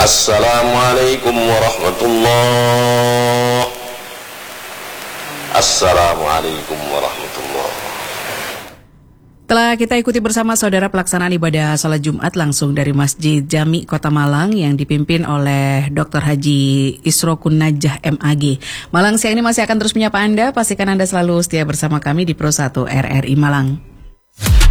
Assalamualaikum warahmatullahi. Assalamualaikum warahmatullahi. Telah kita ikuti bersama saudara pelaksanaan ibadah salat Jumat langsung dari Masjid Jami Kota Malang yang dipimpin oleh Dr. Haji Isrokun Najah MAG. Malang siang ini masih akan terus menyapa Anda. Pastikan Anda selalu setia bersama kami di Pro 1 RRI Malang.